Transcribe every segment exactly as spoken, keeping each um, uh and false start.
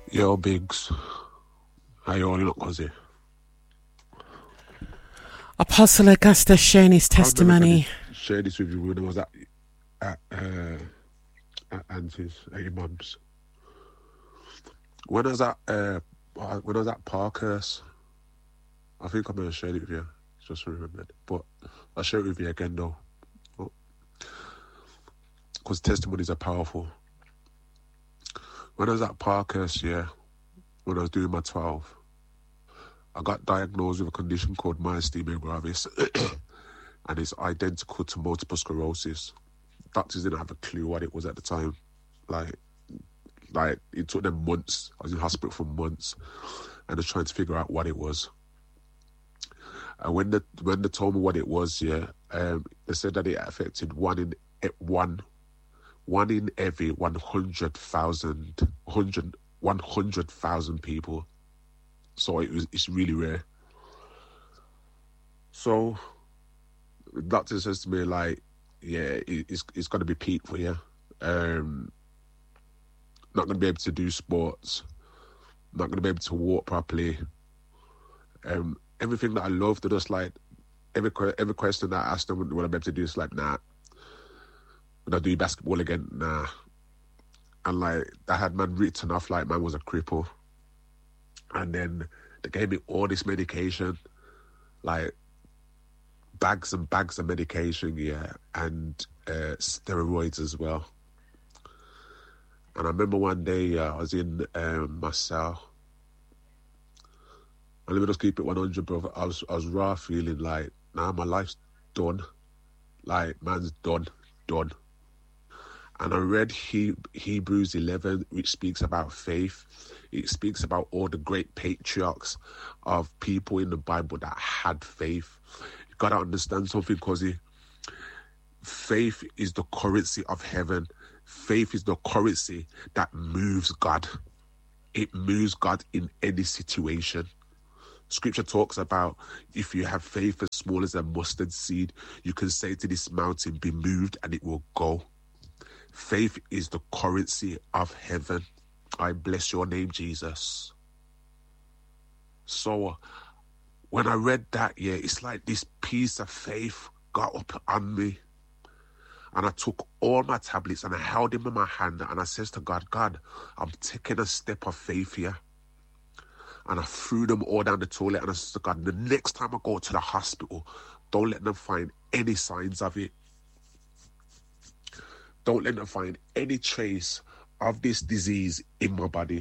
Yo, Biggs. How you holding up, Cozzy? Apostle Augustus sharing his I remember I testimony. did share this with you when I was at at, uh, at Auntie's, at your mum's. When I was at uh, when I was at Parkhurst, I think I may have shared it with you. Just remembered, but I'll share it with you again though, because testimonies are powerful. When I was at Parkhurst, yeah, when I was doing my twelve, I got diagnosed with a condition called myasthenia gravis, and it's identical to multiple sclerosis. Doctors didn't have a clue what it was at the time. Like, like it took them months. I was in hospital for months, and they're trying to figure out what it was. And when they when they told me what it was, yeah, um, they said that it affected one in one, one in every one hundred thousand, hundred, one hundred thousand people. So it was, it's really rare. So the doctor says to me, like, yeah, it, it's it's going to be peak for you. Um, not going to be able to do sports. Not going to be able to walk properly. Um, everything that I love, they're just like, every every question that I ask them, what I'm able to do, is like, nah. Would I do basketball again? Nah. And like, I had man written off like man was a cripple. And then they gave me all this medication, like bags and bags of medication, yeah, and uh, steroids as well. And I remember one day uh, I was in um, my cell. And let me just keep it one hundred, bro. I was, I was raw feeling like, nah, my life's done. Like, man's done, done. And I read he, Hebrews eleven, which speaks about faith. It speaks about all the great patriarchs of people in the Bible that had faith. You got to understand something, Cozzy. Faith is the currency of heaven. Faith is the currency that moves God. It moves God in any situation. Scripture talks about if you have faith as small as a mustard seed, you can say to this mountain, be moved, and it will go. Faith is the currency of heaven. I bless your name, Jesus. So when I read that, yeah, it's like this piece of faith got up on me. And I took all my tablets and I held them in my hand and I says to God, God, I'm taking a step of faith here. And I threw them all down the toilet and I said to God, the next time I go to the hospital, don't let them find any signs of it. Don't let them find any trace of this disease in my body.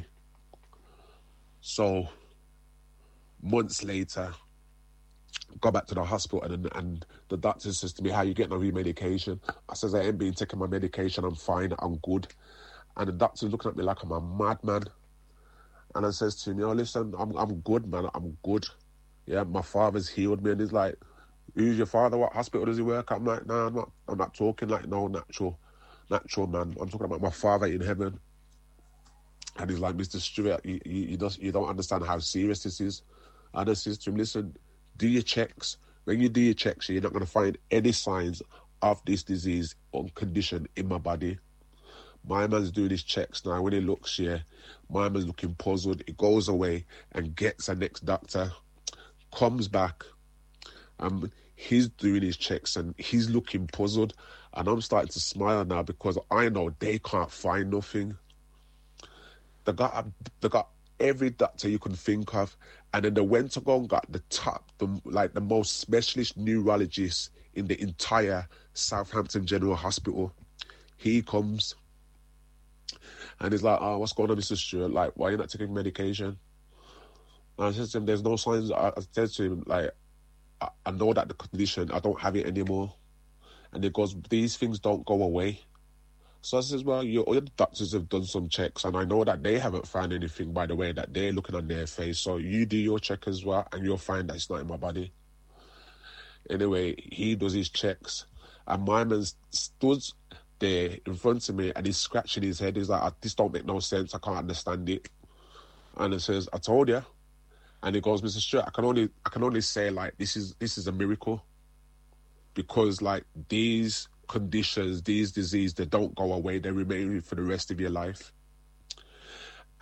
So, months later, got back to the hospital and, and the doctor says to me, how you getting on your medication? I says, I ain't been taking my medication, I'm fine, I'm good. And the doctor's looking at me like I'm a madman. And I says to him, yo, listen, I'm I'm good, man, I'm good. Yeah, my father's healed me. And he's like, who's your father? What hospital does he work at? I'm like, nah, I'm not, I'm not talking like no natural, natural man. I'm talking about my father in heaven. And he's like, Mister Stewart, you, you, you, don't, you don't understand how serious this is. And I says to him, listen, do your checks. When you do your checks, you're not going to find any signs of this disease or condition in my body. My man's doing his checks now. When he looks here, my man's looking puzzled. He goes away and gets a next doctor, comes back, and he's doing his checks and he's looking puzzled. And I'm starting to smile now because I know they can't find nothing. They got, they got every doctor you can think of, and then they went to go and got the top, the, like the most specialist neurologist in the entire Southampton General Hospital. He comes, and he's like, oh, what's going on, Mister Stewart? Like, why are you not taking medication? And I said to him, there's no signs. I, I said to him, like, I, I know that the condition, I don't have it anymore. And he goes, these things don't go away. So I says, well, your other doctors have done some checks, and I know that they haven't found anything, by the way, that they're looking on their face. So you do your check as well, and you'll find that it's not in my body. Anyway, he does his checks, and my man stood there in front of me, and he's scratching his head. He's like, this don't make no sense. I can't understand it. And he says, I told you. And he goes, Mister Stewart, I can only, I can only say, like, this is, this is a miracle, because like these conditions, these diseases, they don't go away. They remain for the rest of your life.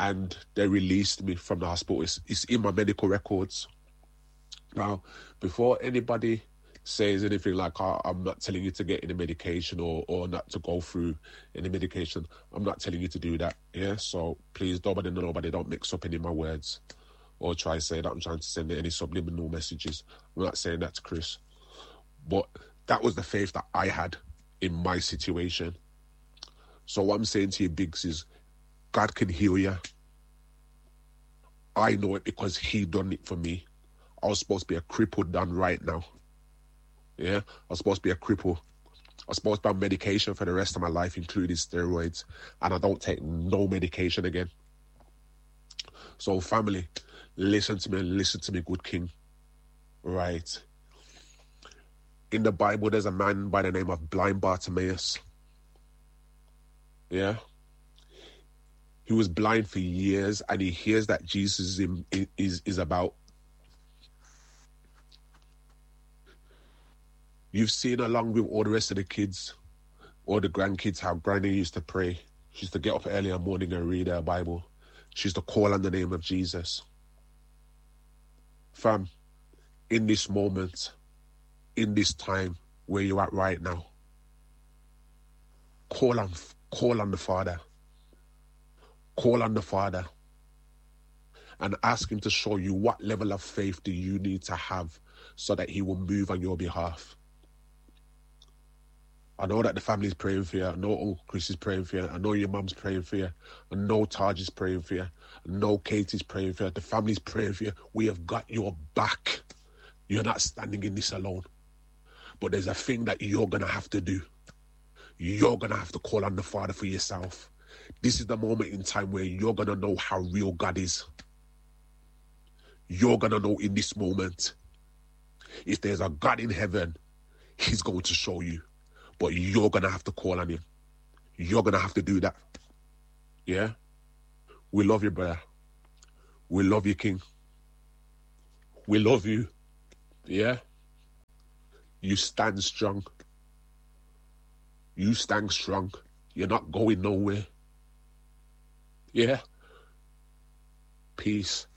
and they released me from the hospital. It's, it's in my medical records. Now, before anybody says anything like, oh, I'm not telling you to get any medication or, or not to go through any medication, I'm not telling you to do that, yeah? So please, nobody, nobody, don't mix up any of my words or try to say that I'm trying to send any subliminal messages. I'm not saying that to Chris. But that was the faith that I had in my situation. So what I'm saying to you, Biggs, is God can heal you. I know it because he done it for me. I was supposed to be a cripple done right now. Yeah, I was supposed to be a cripple. I was supposed to be on medication for the rest of my life, including steroids. And I don't take no medication again. So family, listen to me, listen to me, good king. Right. In the Bible, there's a man by the name of blind Bartimaeus. Yeah. He was blind for years, and he hears that Jesus is, is, is about. You've seen, along with all the rest of the kids, all the grandkids, how Granny used to pray. She used to get up early in the morning and read her Bible. She used to call on the name of Jesus. Fam, in this moment, in this time where you're at right now, call on, call on the Father. Call on the Father and ask him to show you what level of faith do you need to have so that he will move on your behalf. I know that the family's praying for you. I know Uncle Chris is praying for you. I know your mum's praying for you. I know Taj is praying for you. I know Katie's praying for you. The family's praying for you. We have got your back. You're not standing in this alone. But there's a thing that you're going to have to do. You're going to have to call on the Father for yourself. This is the moment in time where you're going to know how real God is. You're going to know in this moment. If there's a God in heaven, he's going to show you. But you're going to have to call on him. You're going to have to do that. Yeah? We love you, brother. We love you, King. We love you. Yeah? You stand strong. You stand strong. You're not going nowhere. Yeah? Peace.